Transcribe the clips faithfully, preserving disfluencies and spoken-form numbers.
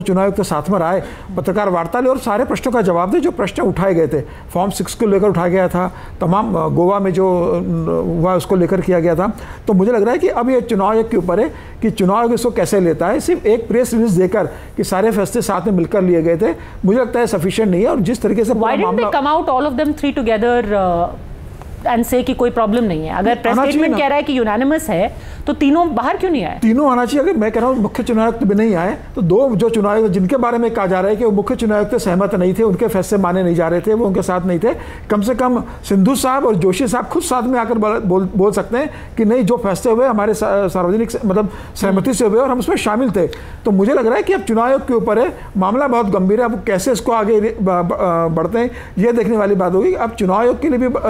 चुनाव आयुक्त साथ में आए, पत्रकार वार्ता ले और सारे प्रश्नों का जवाब दे जो प्रश्न उठाए गए थे। फॉर्म सिक्स को लेकर उठाया गया था, तमाम गोवा में जो हुआ उसको लेकर किया गया था। तो मुझे लग रहा है कि अब ये चुनाव आयोग के ऊपर है कि चुनाव आयोग इसको कैसे लेता है। सिर्फ एक प्रेस रिलीज देकर कि सारे फैसले साथ में मिलकर लिए गए थे, मुझे लगता है सफिशिएंट नहीं है। और जिस तरीके से Why didn't they come out all of them three together uh, and say कि कोई प्रॉब्लम नहीं है? अगर प्रेस स्टेटमेंट कह रहा है कि यूनानिमस है तो तीनों बाहर क्यों नहीं आए? तीनों आना चाहिए। अगर मैं कह रहा हूँ मुख्य चुनाव आयुक्त भी नहीं आए तो दो जो चुनाव आयुक्त जिनके बारे में कहा जा रहा है कि वो मुख्य चुनाव आयुक्त सहमत नहीं थे, उनके फैसले माने नहीं जा रहे थे, वो उनके साथ नहीं थे, कम से कम सिंधु साहब और जोशी साहब खुद साथ में आकर बोल बोल सकते हैं कि नहीं, जो फैसले हुए हमारे सार्वजनिक मतलब सहमति से हुए और हम उसमें शामिल थे। तो मुझे लग रहा है कि अब चुनाव आयोग के ऊपर है, मामला बहुत गंभीर है। अब कैसे इसको आगे बढ़ते हैं ये देखने वाली बात होगी। अब चुनाव आयोग के लिए भी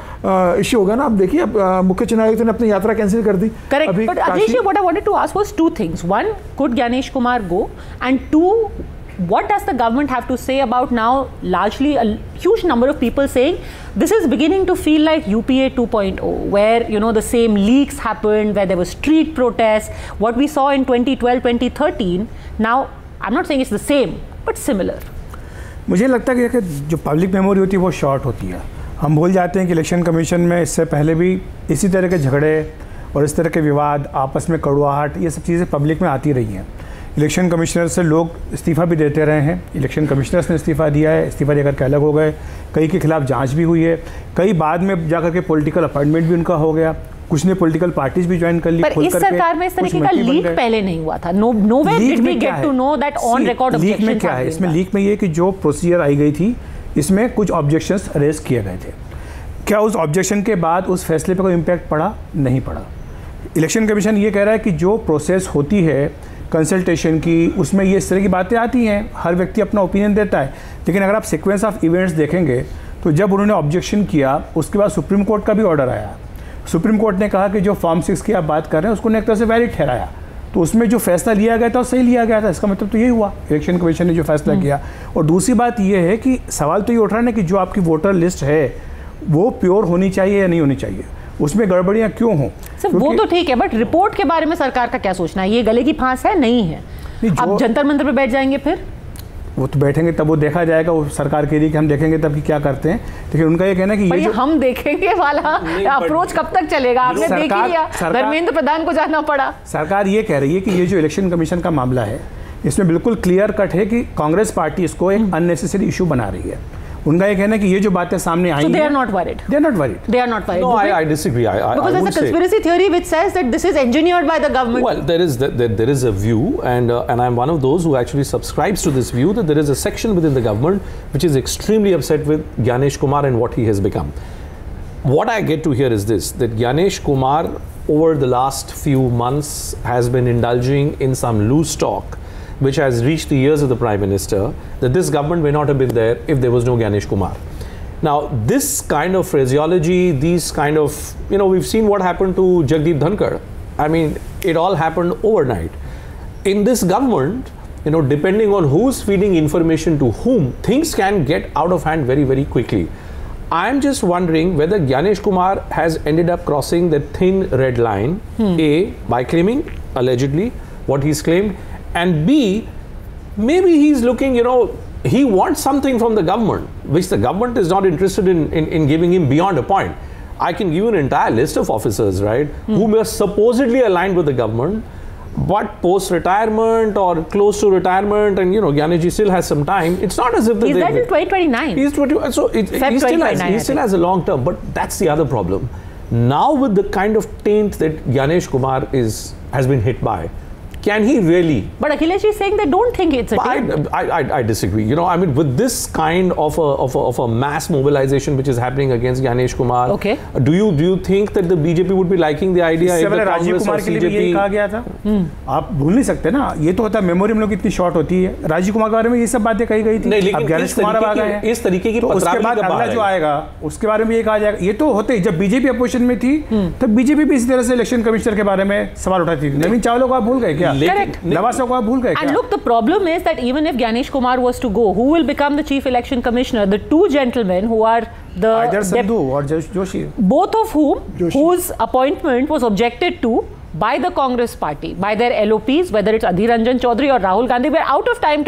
एक इश्यू होगा ना। अब देखिए, अब मुख्य चुनाव आयुक्त ने अपनी यात्रा कैंसिल कर दी। Correct, but Akhilesh, what I wanted to ask was two things. One, could Gyanesh Kumar go? And two, what does the government have to say about now largely a huge number of people saying this is beginning to feel like U P A two point oh, where, you know, the same leaks happened, where there were street protests, what we saw in twenty twelve, twenty thirteen. Now, I'm not saying it's the same, but similar. मुझे लगता है कि जो public memory होती है वो short होती है। हम भूल जाते हैं कि इलेक्शन कमीशन में इससे पहले भी इसी तरह के झगड़े और इस तरह के विवाद, आपस में कड़वाहट, ये सब चीज़ें पब्लिक में आती रही हैं। इलेक्शन कमिश्नर से लोग इस्तीफ़ा भी देते रहे हैं, इलेक्शन कमिश्नर्स ने इस्तीफ़ा दिया है, इस्तीफ़ा देकर के अलग हो गए, कई के खिलाफ जांच भी हुई है, कई बाद में जाकर के पॉलिटिकल अपॉइंटमेंट भी उनका हो गया, कुछ ने पॉलिटिकल पार्टीज भी ज्वाइन कर ली। पर इस सरकार में इस तरीके का लीक पहले नहीं हुआ था। No nowhere did we get to know that on record objection. Leak में क्या है? इसमें लीक में ये कि जो प्रोसीजर आई गई थी इसमें कुछ ऑब्जेक्शंस रेज किए गए थे। क्या उस ऑब्जेक्शन के बाद उस फैसले पर कोई इम्पैक्ट पड़ा? नहीं पड़ा। इलेक्शन कमीशन ये कह रहा है कि जो प्रोसेस होती है कंसल्टेशन की, उसमें ये इस तरह की बातें आती हैं, हर व्यक्ति अपना ओपिनियन देता है। लेकिन अगर आप सीक्वेंस ऑफ इवेंट्स देखेंगे तो जब उन्होंने ऑब्जेक्शन किया उसके बाद सुप्रीम कोर्ट का भी ऑर्डर आया। सुप्रीम कोर्ट ने कहा कि जो फॉर्म सिक्स की आप बात कर रहे हैं उसको एक तरह से वैलिड ठहराया। तो उसमें जो फैसला लिया गया था वो सही लिया गया था। इसका मतलब तो यही हुआ, इलेक्शन कमीशन ने जो फैसला किया। और दूसरी बात ये है कि सवाल तो ये उठ रहा है कि जो आपकी वोटर लिस्ट है वो प्योर होनी चाहिए या नहीं होनी चाहिए, उसमें गड़बड़ियाँ क्यों हों? सर वो तो ठीक है, बट रिपोर्ट के बारे में सरकार का क्या सोचना है? ये गले की फांस है, नहीं है? अब जंतर मंतर पे बैठ जाएंगे फिर? वो तो बैठेंगे तब वो देखा जाएगा। वो सरकार कह रही है कि हम देखेंगे तब कि क्या करते हैं। लेकिन उनका ये कहना है कि ये जो हम देखेंगे वाला अप्रोच कब तक चलेगा? आपने देख ही लिया, धर्मेंद्र प्रधान को जाना पड़ा। सरकार ये कह रही है कि ये जो इलेक्शन कमीशन का मामला है इसमें बिल्कुल क्लियर कट है कि कांग्रेस पार्टी इसको एक अननेसेसरी इशू बना रही है। उनका ये कहना है कि ये जो बातें सामने आई हैं, they are not worried. They are not worried. They are not worried. No, I, I disagree. I, I, because I there's a conspiracy say, theory which says that this is engineered by the government. Well, there is there, there is a view, and uh, and I'm one of those who actually subscribes to this view that there is a section within the government which is extremely upset with Gyanesh Kumar and what he has become. What I get to hear is this: that Gyanesh Kumar over the last few months has been indulging in some loose talk, which has reached the ears of the Prime Minister, that this government may not have been there if there was no Gyanesh Kumar. Now, this kind of phraseology, these kind of, you know, we've seen what happened to Jagdeep Dhankar. I mean, it all happened overnight. In this government, you know, depending on who's feeding information to whom, things can get out of hand very, very quickly. I'm just wondering whether Gyanesh Kumar has ended up crossing the thin red line, hmm. A, by claiming, allegedly, what he's claimed, and B, maybe he's looking, you know, he wants something from the government, which the government is not interested in, in, in giving him beyond a point. I can give you an entire list of officers, right, hmm. who are supposedly aligned with the government, but post-retirement or close to retirement, and, you know, Gyanesh ji still has some time. It's not as if... He's there till twenty twenty-nine. He's twenty, so it, he, still has, he still has a long term, but that's the other problem. Now with the kind of taint that Gyanesh Kumar is has been hit by, can he really? But Akhilesh is saying they don't think it's a taint. I, I, I disagree. You know, I mean, with this kind of a, of a, of a mass mobilization which is happening against Gyanesh Kumar, okay. do you do you think that the B J P would be liking the idea? इससे पहले राजीव कुमार के लिए भी यही कहा गया था। आप भूल नहीं सकते ना, ये तो होता है मेमोरी हम लोग कितनी शॉर्ट होती है। राजीव कुमार के बारे में ये सब बातें कही गई थी। नहीं, लेकिन गणेश कुमार आ गए, इस तरीके की उसके बाद अगला जो आएगा उसके बारे में ये कहा जाएगा। ये तो होते ही जब बीजेपी अपोजिशन में थी तब बीजेपी भी इसी तरह से इलेक्शन कमिश्नर के बारे में सवाल उठाती थी। नवीन चावला को आप भूल गए क्या? And look, the problem is that even if Gyanesh Kumar was to go, who will become the chief election commissioner? The two gentlemen who are the either Sandhu or Joshi, both of whom Joshi. whose appointment was objected to by the Congress party, by their L O Ps, whether it's Adhir Ranjan Chaudhary or Rahul Gandhi. We're out of time.